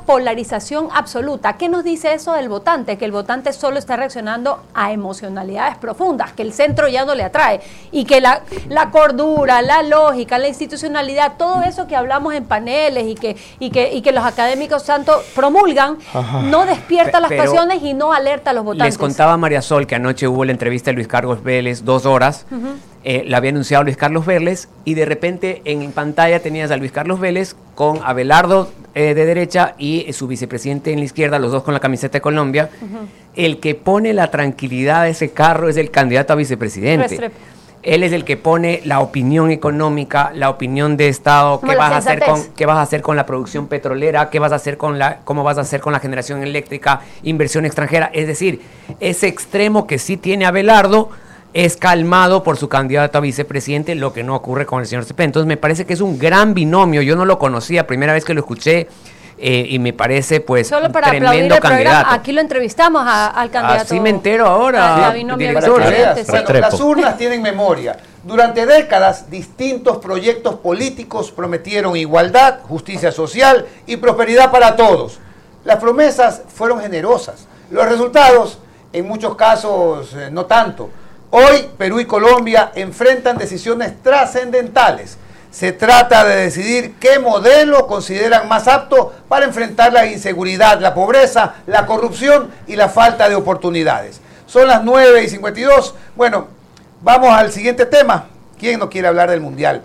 polarización absoluta. ¿Qué nos dice eso del votante? Que el votante solo está reaccionando a emocionalidades profundas, que el centro ya no le atrae y que la cordura, la lógica, la institucionalidad, todo eso que hablamos en paneles y que los académicos tanto promulgan, no despierta las pasiones y no alerta a los votantes. Les contaba María Sol que anoche hubo la entrevista de Luis Carlos Vélez, 2 horas, la había anunciado Luis Carlos Vélez, y de repente en pantalla tenías a Luis Carlos Vélez con Abelardo de derecha y su vicepresidente en la izquierda, los dos con la camiseta de Colombia. El que pone la tranquilidad de ese carro es el candidato a vicepresidente. Él es el que pone la opinión económica, la opinión de Estado, qué vas a hacer con la producción petrolera, cómo vas a hacer con la generación eléctrica, inversión extranjera. Es decir, ese extremo que sí tiene Abelardo es calmado por su candidato a vicepresidente, lo que no ocurre con el señor Cepeda. Entonces me parece que es un gran binomio. Yo no lo conocía, primera vez que lo escuché. Y me parece pues solo para tremendo candidato. Aquí lo entrevistamos al candidato. Así me entero ahora, director. Bueno, las urnas tienen memoria. Durante décadas, distintos proyectos políticos prometieron igualdad, justicia social y prosperidad para todos. Las promesas fueron generosas. Los resultados, en muchos casos, no tanto. Hoy, Perú y Colombia enfrentan decisiones trascendentales. Se trata de decidir qué modelo consideran más apto para enfrentar la inseguridad, la pobreza, la corrupción y la falta de oportunidades. Son las 9:52. Bueno, vamos al siguiente tema. ¿Quién no quiere hablar del Mundial?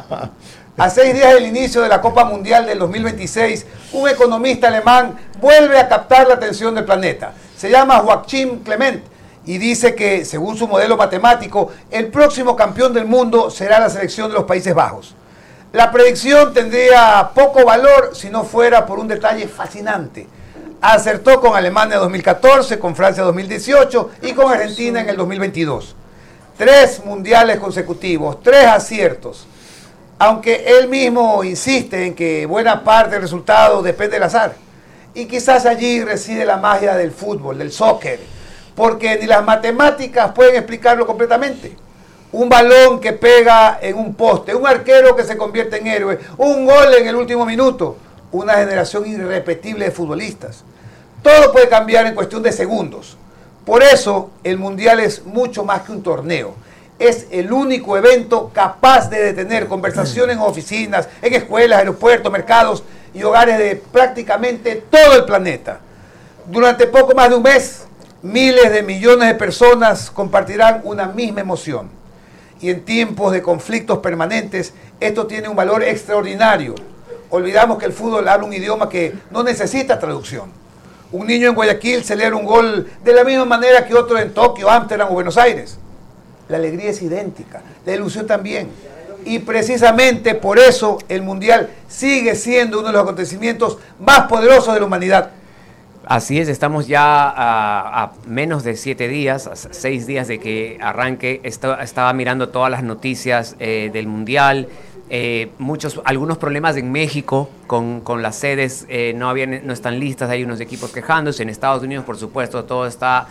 A 6 días del inicio de la Copa Mundial del 2026, un economista alemán vuelve a captar la atención del planeta. Se llama Joachim Clement y dice que, según su modelo matemático, el próximo campeón del mundo será la selección de los Países Bajos. La predicción tendría poco valor si no fuera por un detalle fascinante. Acertó con Alemania 2014, con Francia 2018 y con Argentina en el 2022. 3 mundiales consecutivos, 3 aciertos. Aunque él mismo insiste en que buena parte del resultado depende del azar. Y quizás allí reside la magia del fútbol, del soccer, porque ni las matemáticas pueden explicarlo completamente. Un balón que pega en un poste, un arquero que se convierte en héroe, un gol en el último minuto, una generación irrepetible de futbolistas. Todo puede cambiar en cuestión de segundos. Por eso el Mundial es mucho más que un torneo. Es el único evento capaz de detener conversaciones en oficinas, en escuelas, aeropuertos, mercados y hogares de prácticamente todo el planeta. Durante poco más de un mes, miles de millones de personas compartirán una misma emoción. Y en tiempos de conflictos permanentes, esto tiene un valor extraordinario. Olvidamos que el fútbol habla un idioma que no necesita traducción. Un niño en Guayaquil celebra un gol de la misma manera que otro en Tokio, Ámsterdam o Buenos Aires. La alegría es idéntica, la ilusión también. Y precisamente por eso el Mundial sigue siendo uno de los acontecimientos más poderosos de la humanidad. Así es, estamos ya a menos de 7 días, a 6 días de que arranque. Estaba mirando todas las noticias del Mundial, algunos problemas en México con las sedes, no están listas, hay unos equipos quejándose. En Estados Unidos, por supuesto, todo está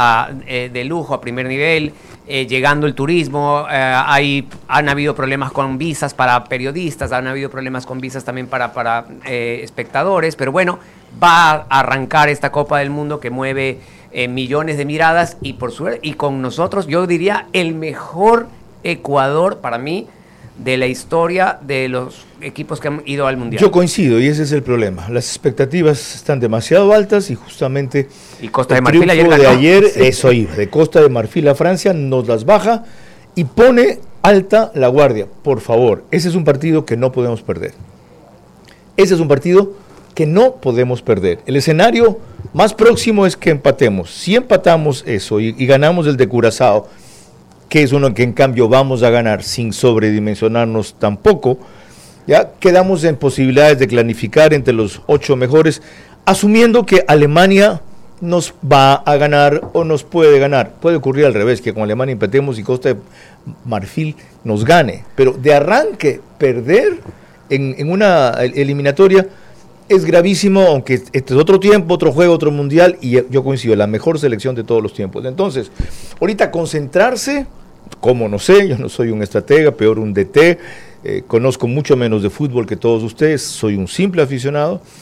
de lujo, a primer nivel, llegando el turismo. Han habido problemas con visas para periodistas, han habido problemas con visas también para espectadores, pero bueno, va a arrancar esta Copa del Mundo que mueve millones de miradas y por suerte, y con nosotros, yo diría, el mejor Ecuador para mí de la historia de los equipos que han ido al Mundial. Yo coincido, y ese es el problema. Las expectativas están demasiado altas y justamente Costa de Marfil ayer sí. Eso iba, de Costa de Marfil a Francia nos las baja y pone alta la guardia. Por favor, ese es un partido que no podemos perder. Ese es un partido que no podemos perder. El escenario más próximo es que empatemos. Si empatamos eso y ganamos el de Curazao, que es uno que en cambio vamos a ganar sin sobredimensionarnos tampoco, ya quedamos en posibilidades de clasificar entre los 8 mejores, asumiendo que Alemania nos va a ganar o nos puede ganar. Puede ocurrir al revés, que con Alemania empatemos y Costa de Marfil nos gane, pero de arranque perder en una eliminatoria es gravísimo, aunque este es otro tiempo, otro juego, otro mundial, y yo coincido, la mejor selección de todos los tiempos. Entonces, ahorita concentrarse, como no sé, yo no soy un estratega, peor un DT, conozco mucho menos de fútbol que todos ustedes, soy un simple aficionado,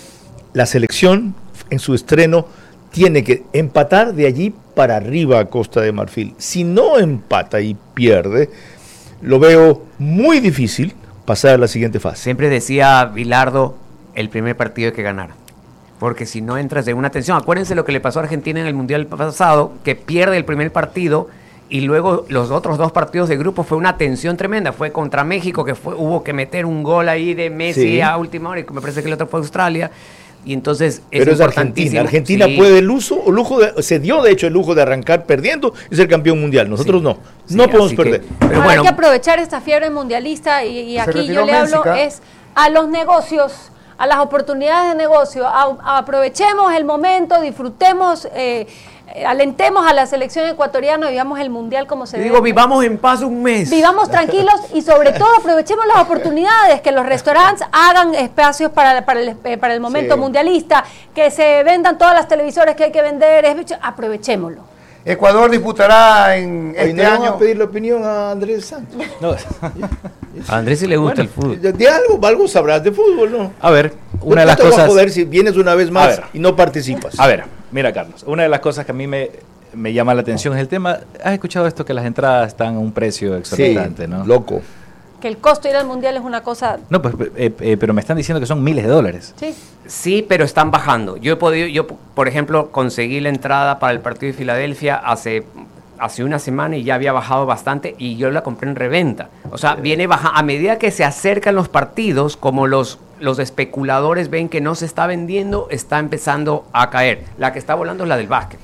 la selección en su estreno tiene que empatar de allí para arriba a Costa de Marfil. Si no empata y pierde, lo veo muy difícil pasar a la siguiente fase. Siempre decía Bilardo, el primer partido hay que ganar. Porque si no entras en una tensión, acuérdense lo que le pasó a Argentina en el Mundial pasado, que pierde el primer partido y luego los otros 2 partidos de grupo fue una tensión tremenda. Fue contra México, que hubo que meter un gol ahí de Messi a última hora, y me parece que el otro fue Australia. Y entonces pero es Argentina. Argentina puede se dio de hecho el lujo de arrancar perdiendo y ser campeón mundial. Nosotros no podemos perder. Pero hay que aprovechar esta fiebre mundialista y aquí yo le hablo es a los negocios, a las oportunidades de negocio. Aprovechemos el momento, disfrutemos, alentemos a la selección ecuatoriana, vivamos el mundial como se debe. Vivamos en paz un mes. Vivamos tranquilos y sobre todo aprovechemos las oportunidades, que los restaurantes hagan espacios para el momento mundialista, que se vendan todas las televisores que hay que vender, aprovechémoslo. Ecuador disputará en este año. Vamos a pedir la opinión a Andrés Santos. No. A Andrés sí le gusta el fútbol. De algo sabrás de fútbol, ¿no? A ver, una de las cosas. Te voy a joder si vienes una vez más y no participas. A ver, mira, Carlos, una de las cosas que a mí me llama la atención es el tema. ¿Has escuchado esto que las entradas están a un precio exorbitante, no? Loco. Que el costo de ir al mundial es una cosa. No, pues, pero me están diciendo que son miles de dólares. Sí, pero están bajando. Yo, por ejemplo, conseguí la entrada para el partido de Filadelfia hace una semana y ya había bajado bastante y yo la compré en reventa. O sea, viene baja a medida que se acercan los partidos, como los especuladores ven que no se está vendiendo, está empezando a caer. La que está volando es la del básquet.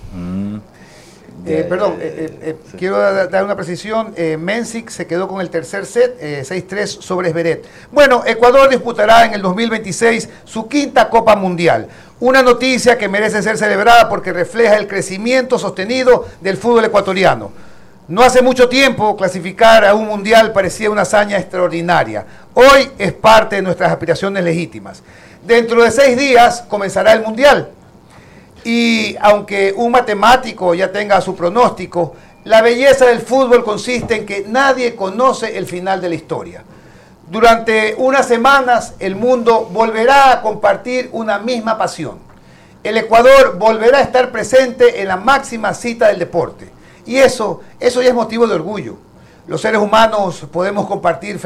Quiero dar una precisión. Mensic se quedó con el tercer set, 6-3 sobre Esberet. Bueno, Ecuador disputará en el 2026 su 5ª Copa Mundial. Una noticia que merece ser celebrada porque refleja el crecimiento sostenido del fútbol ecuatoriano. No hace mucho tiempo clasificar a un mundial parecía una hazaña extraordinaria. Hoy es parte de nuestras aspiraciones legítimas. Dentro de 6 días comenzará el mundial. Y aunque un matemático ya tenga su pronóstico, la belleza del fútbol consiste en que nadie conoce el final de la historia. Durante unas semanas el mundo volverá a compartir una misma pasión. El Ecuador volverá a estar presente en la máxima cita del deporte. Y eso ya es motivo de orgullo. Los seres humanos podemos competir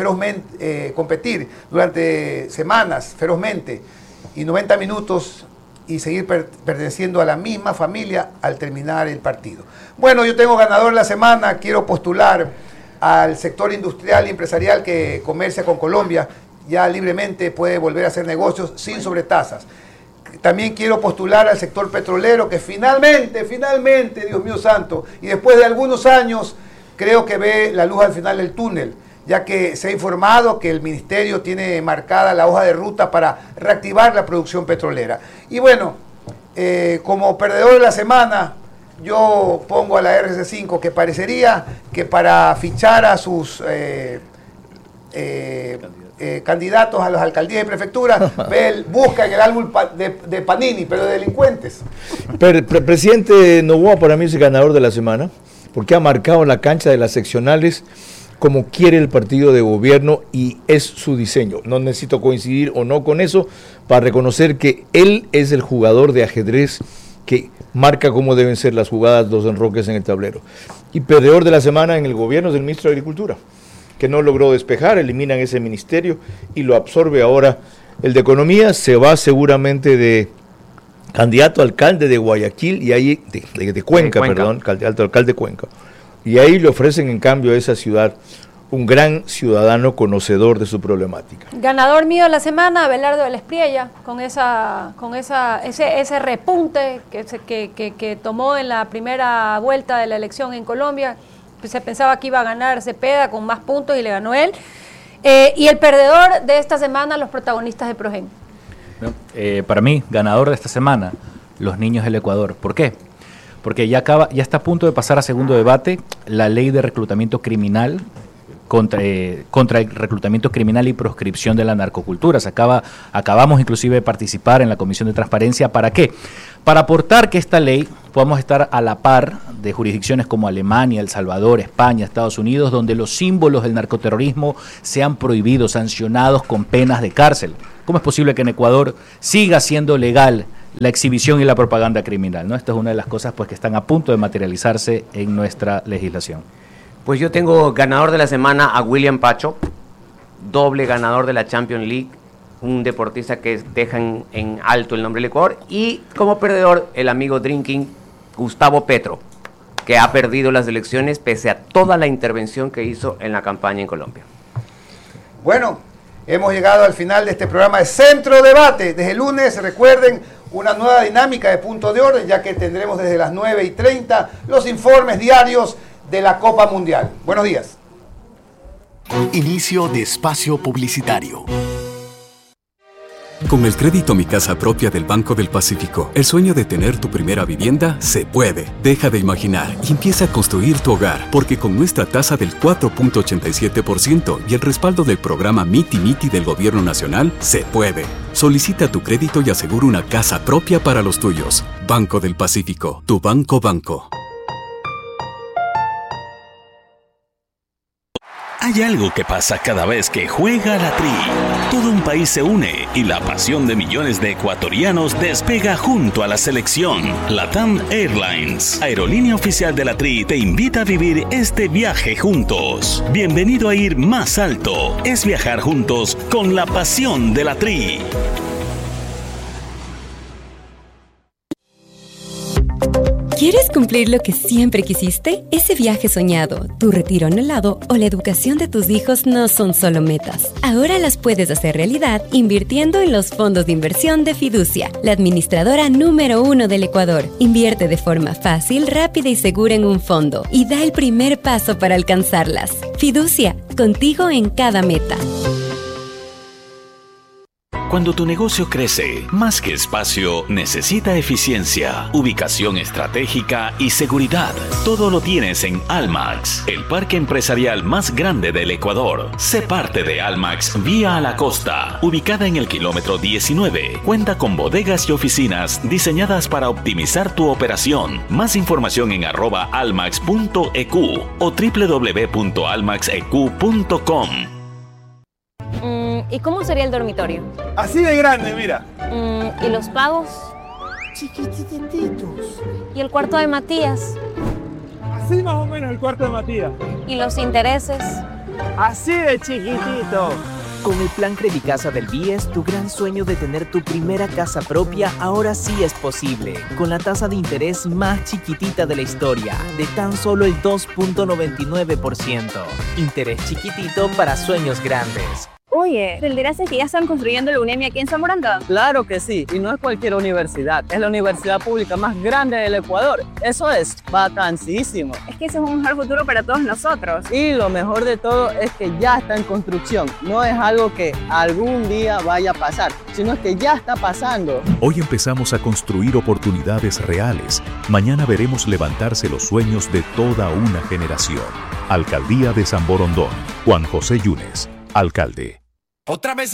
durante semanas ferozmente y 90 minutos y seguir perteneciendo a la misma familia al terminar el partido. Bueno, yo tengo ganador de la semana, quiero postular al sector industrial y empresarial que comercia con Colombia, ya libremente puede volver a hacer negocios sin sobretasas. También quiero postular al sector petrolero que finalmente, Dios mío santo, y después de algunos años, creo que ve la luz al final del túnel, ya que se ha informado que el ministerio tiene marcada la hoja de ruta para reactivar la producción petrolera. Y bueno, como perdedor de la semana, yo pongo a la RC5, que parecería que para fichar a sus candidatos a las alcaldías y prefecturas, busca en el álbum de Panini, pero de delincuentes. Presidente Noboa para mí es el ganador de la semana, porque ha marcado la cancha de las seccionales como quiere el partido de gobierno y es su diseño. No necesito coincidir o no con eso para reconocer que él es el jugador de ajedrez que marca cómo deben ser las jugadas, los enroques en el tablero. Y perdedor de la semana en el gobierno es el ministro de Agricultura, que no logró despejar, eliminan ese ministerio y lo absorbe ahora el de Economía. Se va seguramente de candidato a alcalde de Guayaquil y ahí de Cuenca, alcalde de Cuenca. Y ahí le ofrecen en cambio a esa ciudad un gran ciudadano conocedor de su problemática. Ganador mío de la semana, Abelardo de la Espriella, con ese repunte que tomó en la primera vuelta de la elección en Colombia. Pues se pensaba que iba a ganar Cepeda con más puntos y le ganó él. Y el perdedor de esta semana, los protagonistas de Progen. Para mí, ganador de esta semana, los niños del Ecuador. ¿Por qué? Porque ya está a punto de pasar a segundo debate la ley de reclutamiento criminal contra el reclutamiento criminal y proscripción de la narcocultura. Acabamos inclusive de participar en la Comisión de Transparencia. ¿Para qué? Para aportar que esta ley podamos estar a la par de jurisdicciones como Alemania, El Salvador, España, Estados Unidos, donde los símbolos del narcoterrorismo sean prohibidos, sancionados con penas de cárcel, ¿Cómo es posible que en Ecuador siga siendo legal la exhibición y la propaganda criminal, ¿no? Esta es una de las cosas pues, que están a punto de materializarse en nuestra legislación. Pues yo tengo ganador de la semana a William Pacho, doble ganador de la Champions League, un deportista que deja en alto el nombre del Ecuador, y como perdedor el amigo Drinking Gustavo Petro, que ha perdido las elecciones pese a toda la intervención que hizo en la campaña en Colombia. Bueno, hemos llegado al final de este programa de Centro Debate. Desde el lunes, recuerden, una nueva dinámica de Punto de Orden, ya que tendremos desde las 9:30 los informes diarios de la Copa Mundial. Buenos días. Inicio de espacio publicitario. Con el crédito Mi Casa Propia del Banco del Pacífico, el sueño de tener tu primera vivienda se puede. Deja de imaginar y empieza a construir tu hogar, porque con nuestra tasa del 4.87% y el respaldo del programa Miti Miti del Gobierno Nacional, se puede. Solicita tu crédito y asegura una casa propia para los tuyos. Banco del Pacífico, tu banco. Hay algo que pasa cada vez que juega la Tri. Todo un país se une y la pasión de millones de ecuatorianos despega junto a la selección. LATAM Airlines, aerolínea oficial de la Tri, te invita a vivir este viaje juntos. Bienvenido a ir más alto. Es viajar juntos con la pasión de la Tri. ¿Quieres cumplir lo que siempre quisiste? Ese viaje soñado, tu retiro anhelado o la educación de tus hijos no son solo metas. Ahora las puedes hacer realidad invirtiendo en los fondos de inversión de Fiducia, la administradora número 1 del Ecuador. Invierte de forma fácil, rápida y segura en un fondo y da el primer paso para alcanzarlas. Fiducia, contigo en cada meta. Cuando tu negocio crece, más que espacio, necesita eficiencia, ubicación estratégica y seguridad. Todo lo tienes en Almax, el parque empresarial más grande del Ecuador. Sé parte de Almax Vía a la Costa, ubicada en el kilómetro 19. Cuenta con bodegas y oficinas diseñadas para optimizar tu operación. Más información en @almax.eq o www.almaxeq.com. ¿Y cómo sería el dormitorio? Así de grande, mira. ¿Y los pagos? Chiquititos. ¿Y el cuarto de Matías? Así más o menos el cuarto de Matías. ¿Y los intereses? Así de chiquitito. Con el plan Credicasa del BIES, tu gran sueño de tener tu primera casa propia ahora sí es posible. Con la tasa de interés más chiquitita de la historia, de tan solo el 2.99%. Interés chiquitito para sueños grandes. Oye, ¿te enteraste que ya están construyendo la UNEMI aquí en San Borondón? Claro que sí, y no es cualquier universidad, es la universidad pública más grande del Ecuador. Eso es vacancísimo. Es que ese es un mejor futuro para todos nosotros. Y lo mejor de todo es que ya está en construcción. No es algo que algún día vaya a pasar, sino que ya está pasando. Hoy empezamos a construir oportunidades reales. Mañana veremos levantarse los sueños de toda una generación. Alcaldía de San Borondón. Juan José Yunes, alcalde. Otra vez